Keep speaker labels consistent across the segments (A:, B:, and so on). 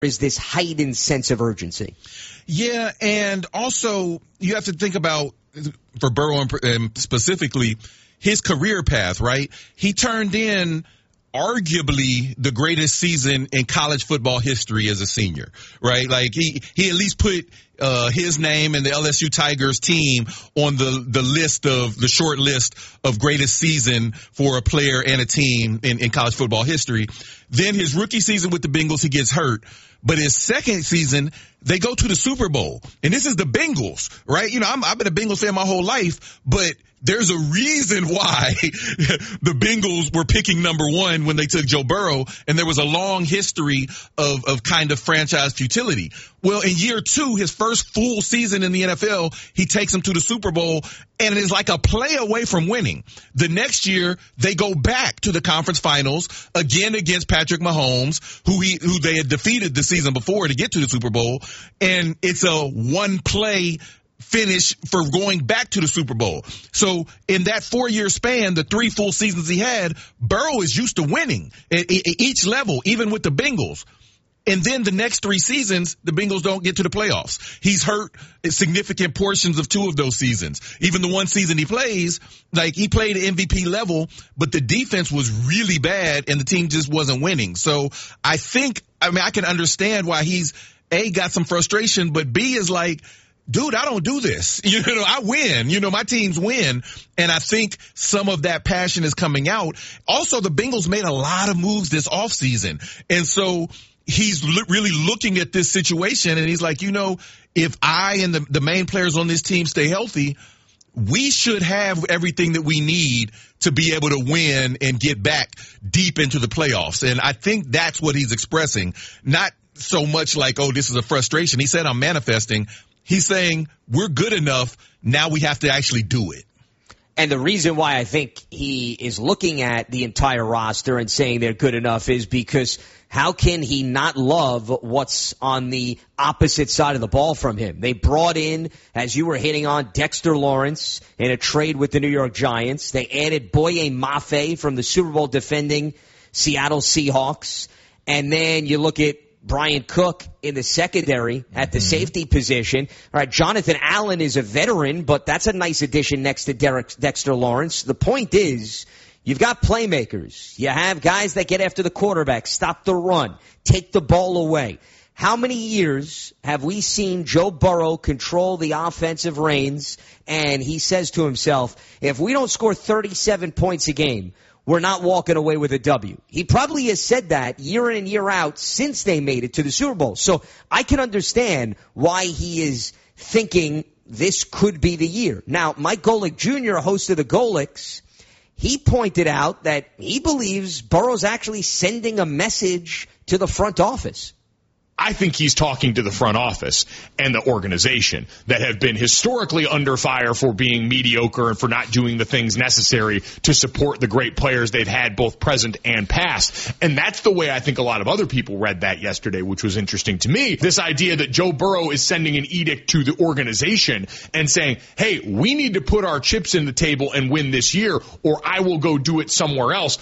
A: is this heightened sense of urgency.
B: Yeah, and also you have to think about, for Burrow specifically, his career path, right? He turned in arguably the greatest season in college football history as a senior, right? Like he at least put his name and the LSU Tigers team on the short list of greatest season for a player and a team in college football history. Then his rookie season with the Bengals, he gets hurt. But his second season, they go to the Super Bowl. And this is the Bengals, right? You know, I've been a Bengals fan my whole life, but there's a reason why the Bengals were picking number one when they took Joe Burrow, and there was a long history of kind of franchise futility. Well, in year two, his first full season in the NFL, he takes them to the Super Bowl, and it is like a play away from winning. The next year, they go back to the conference finals, again against Patrick Mahomes, who they had defeated the season before to get to the Super Bowl, and it's a one-play finish for going back to the Super Bowl. So in that 4-year span, the 3 full seasons he had, Burrow is used to winning at each level, even with the Bengals. And then the next 3 seasons, the Bengals don't get to the playoffs. He's hurt significant portions of 2 of those seasons. Even the one season he plays, like he played MVP level, but the defense was really bad and the team just wasn't winning. So I can understand why he's got some frustration, but B is like, dude, I don't do this. You know, I win. You know, my teams win. And I think some of that passion is coming out. Also, the Bengals made a lot of moves this offseason. And so he's really looking at this situation and he's like, you know, if I and the main players on this team stay healthy, we should have everything that we need to be able to win and get back deep into the playoffs. And I think that's what he's expressing. Not so much like, oh, this is a frustration. He said, I'm manifesting. He's saying we're good enough. Now we have to actually do it.
A: And the reason why I think he is looking at the entire roster and saying they're good enough is because how can he not love what's on the opposite side of the ball from him? They brought in, as you were hitting on, Dexter Lawrence in a trade with the New York Giants. They added Boye Mafe from the Super Bowl defending Seattle Seahawks. And then you look at Brian Cook in the secondary at the safety position. All right, Jonathan Allen is a veteran, but that's a nice addition next to Dexter Lawrence. The point is, you've got playmakers. You have guys that get after the quarterback, stop the run, take the ball away. How many years have we seen Joe Burrow control the offensive reins, and he says to himself, if we don't score 37 points a game, we're not walking away with a W. He probably has said that year in and year out since they made it to the Super Bowl. So I can understand why he is thinking this could be the year. Now, Mike Golic Jr., host of the Golics, he pointed out that he believes Burrow's actually sending a message to the front office.
C: I think he's talking to the front office and the organization that have been historically under fire for being mediocre and for not doing the things necessary to support the great players they've had both present and past. And that's the way I think a lot of other people read that yesterday, which was interesting to me. This idea that Joe Burrow is sending an edict to the organization and saying, hey, we need to put our chips in the table and win this year, or I will go do it somewhere else.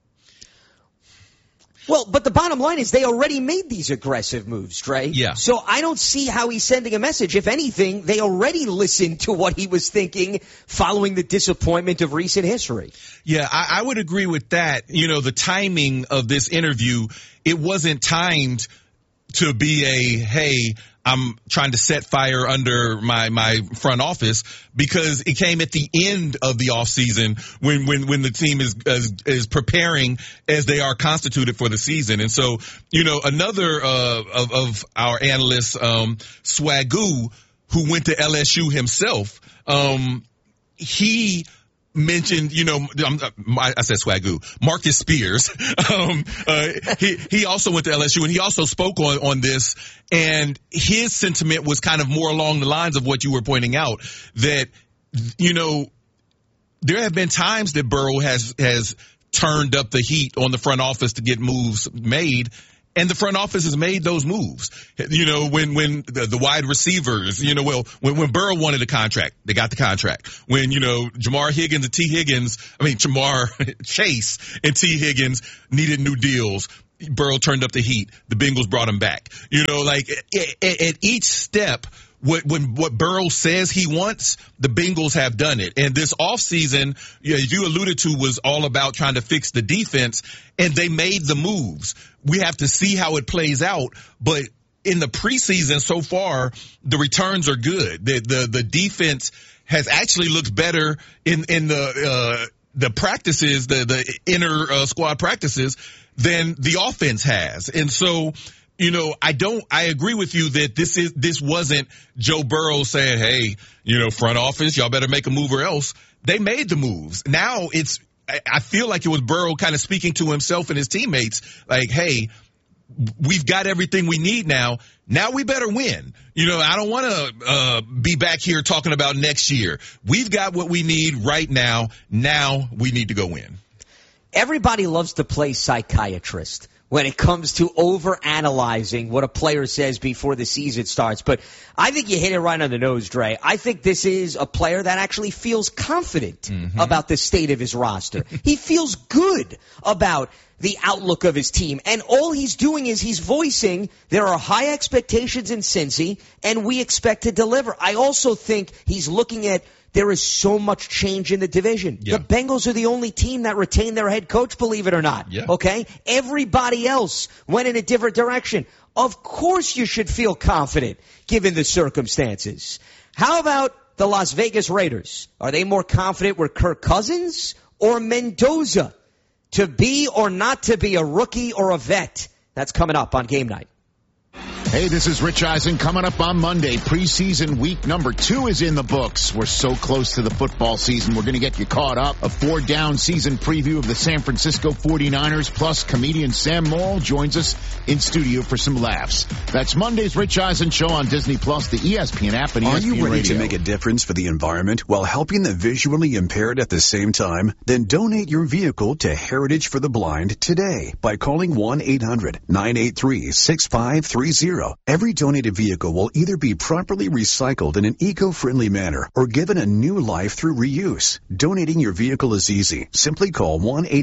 A: Well, but the bottom line is they already made these aggressive moves, Trey.
B: Yeah.
A: So I don't see how he's sending a message. If anything, they already listened to what he was thinking following the disappointment of recent history.
B: Yeah, I would agree with that. You know, the timing of this interview, it wasn't timed to be hey, I'm trying to set fire under my front office, because it came at the end of the offseason when the team is preparing as they are constituted for the season. And so, you know, another of our analysts, Swagoo, who went to LSU himself, he mentioned, you know, I said Swagoo, Marcus Spears. He also went to LSU and he also spoke on this, and his sentiment was kind of more along the lines of what you were pointing out, that, you know, there have been times that Burrow has turned up the heat on the front office to get moves made. And the front office has made those moves. You know, when the wide receivers, you know, when Burrow wanted a contract, they got the contract. When, you know, Jamar Chase and T. Higgins needed new deals, Burrow turned up the heat. The Bengals brought him back. Like at each step, what Burrow says he wants, the Bengals have done it. And this offseason, as you alluded to, was all about trying to fix the defense, and they made the moves. We have to see how it plays out, but in the preseason so far, the returns are good. The defense has actually looked better in the practices, the inner squad practices, than the offense has. And so, I agree with you that this wasn't Joe Burrow saying, hey, front office, y'all better make a move or else. They made the moves. Now I feel like it was Burrow kind of speaking to himself and his teammates like, hey, we've got everything we need now. Now we better win. I don't want to be back here talking about next year. We've got what we need right now. Now we need to go win.
A: Everybody loves to play psychiatrist when it comes to overanalyzing what a player says before the season starts. But I think you hit it right on the nose, Dre. I think this is a player that actually feels confident about the state of his roster. He feels good about the outlook of his team. And all he's doing is he's voicing there are high expectations in Cincy, and we expect to deliver. I also think he's looking at there is so much change in the division. Yeah. The Bengals are the only team that retained their head coach, believe it or not. Yeah. Okay? Everybody else went in a different direction. Of course you should feel confident given the circumstances. How about the Las Vegas Raiders? Are they more confident with Kirk Cousins or Mendoza to be or not to be a rookie or a vet? That's coming up on Game Night.
D: Hey, this is Rich Eisen. Coming up on Monday, preseason week number 2 is in the books. We're so close to the football season. We're going to get you caught up. A 4-down season preview of the San Francisco 49ers, plus comedian Sam Morrill joins us in studio for some laughs. That's Monday's Rich Eisen Show on Disney Plus, the ESPN app, and ESPN Radio.
E: Are you ready to make a difference for the environment while helping the visually impaired at the same time? Then donate your vehicle to Heritage for the Blind today by calling 1-800-983-6530. Every donated vehicle will either be properly recycled in an eco-friendly manner or given a new life through reuse. Donating your vehicle is easy. Simply call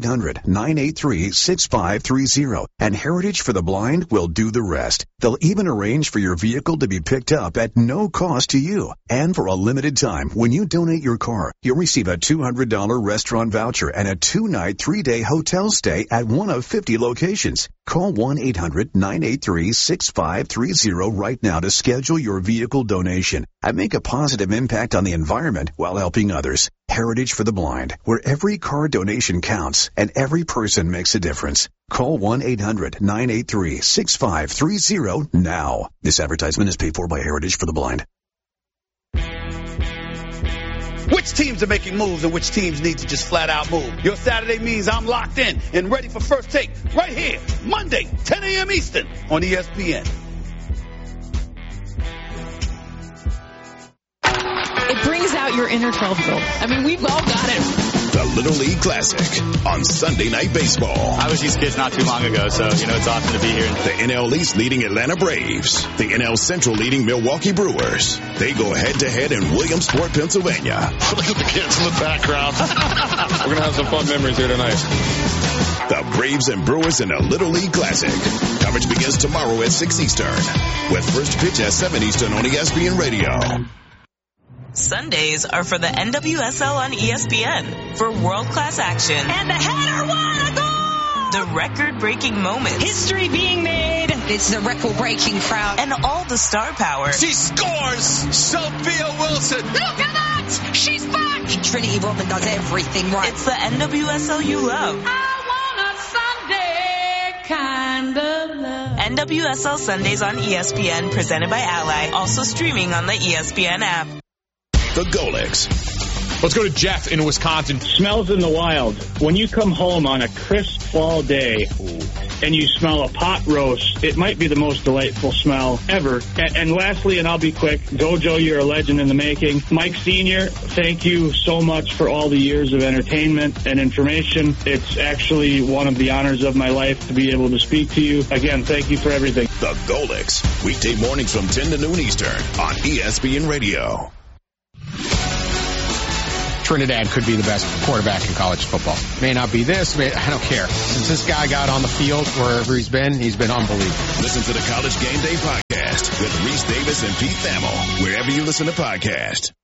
E: 1-800-983-6530 and Heritage for the Blind will do the rest. They'll even arrange for your vehicle to be picked up at no cost to you. And for a limited time, when you donate your car, you'll receive a $200 restaurant voucher and a 2-night, 3-day hotel stay at one of 50 locations. Call 1-800-983-6530 right now to schedule your vehicle donation and make a positive impact on the environment while helping others. Heritage for the Blind, where every car donation counts and every person makes a difference. Call 1-800-983-6530 now. This advertisement is paid for by Heritage for the Blind.
F: Which teams are making moves and which teams need to just flat out move? Your Saturday means I'm locked in and ready for First Take right here, Monday, 10 a.m. Eastern on ESPN.
G: It brings out your inner 12-year-old. I mean, we've all got it.
H: The Little League Classic on Sunday Night Baseball.
I: I was these kids not too long ago, so, it's awesome to be here.
H: The NL East leading Atlanta Braves. The NL Central leading Milwaukee Brewers. They go head-to-head in Williamsport, Pennsylvania.
J: Look at the kids in the background. We're going to have some fun memories here tonight.
H: The Braves and Brewers in a Little League Classic. Coverage begins tomorrow at 6 Eastern. With first pitch at 7 Eastern on ESPN Radio.
K: Sundays are for the NWSL on ESPN for world-class action.
L: And the header won a goal!
K: The record-breaking moments.
L: History being made. It's the record-breaking crowd.
K: And all the star power.
M: She scores! Sophia Wilson!
L: Look at that! She's back! Trinity Rodman does everything right.
K: It's the NWSL you love.
L: I want a Sunday kind of love.
K: NWSL Sundays on ESPN, presented by Ally. Also streaming on the ESPN app.
H: The Golics.
C: Let's go to Jeff in Wisconsin.
N: Smells in the wild. When you come home on a crisp fall day and you smell a pot roast, it might be the most delightful smell ever. And lastly, and I'll be quick, Gojo, you're a legend in the making. Mike Sr., thank you so much for all the years of entertainment and information. It's actually one of the honors of my life to be able to speak to you. Again, thank you for everything.
H: The Golics. Weekday mornings from 10 to noon Eastern on ESPN Radio.
O: Trinidad could be the best quarterback in college football. May not be this, I don't care. Since this guy got on the field wherever he's been unbelievable.
H: Listen to the College Game Day podcast with Reese Davis and Pete Thamel, wherever you listen to podcasts.